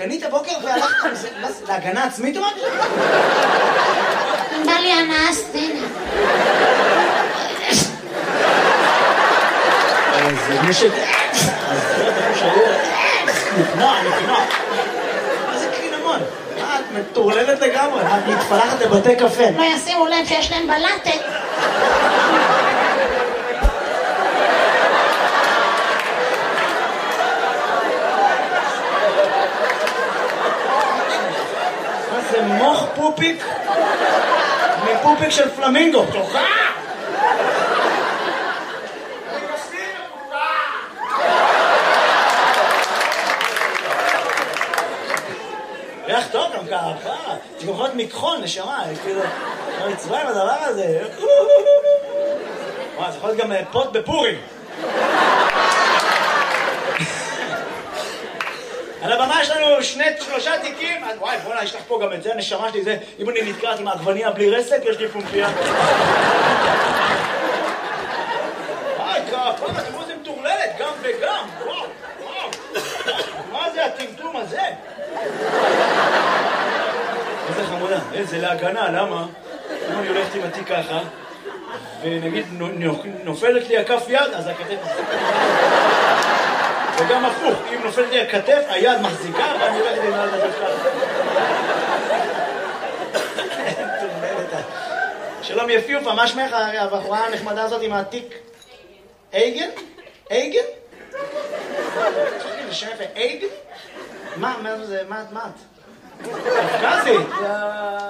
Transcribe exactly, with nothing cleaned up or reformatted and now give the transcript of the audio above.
קנית בוקר והלכת להגנה עצמית או משהו? בא לי הנאה סצנה. זה מי ש... נקנוע, נקנוע. מה זה קינמון? מה, את מטורללת לגמרי? את מתפלחת לבתי קפה. לא ישימו לב שיש להם בלטת. מה זה מוח פופיק? מפופיק של פלמינגו. תוכה! ריח טוב גם ככה, זה גם יכול להיות מקחון, נשמה, כאילו, לא נצבע עם הדבר הזה. וואי, זה יכול להיות גם פוט בפורים. על הבמה יש לנו שני, שלושה תיקים, וואי, בוא'נה, יש לך פה גם את זה, הנשמה שלי, זה, אם אני נתקעת עם העגבניה בלי רסק, יש לי פומפיה. וואי, כפה, תראו זה מטורללת, גם וגם, וואו, וואו. מה זה הטמטום הזה? איזה חמודה, איזה להגנה, למה? אם אני הולכת עם התיק ככה, ונגיד נופלת לי הכף יד, אז הכתף מחזיקה. וגם הפוך, אם נופלת לי הכתף, היד מחזיקה, ואני הולכת עם היד ככה. שלום יפיופה, מה שמך הבחורה הנחמדה הזאת עם התיק? אייגן? אייגן? זה שם יפה, אייגן? מה, מה זה, מה את? קפקזית?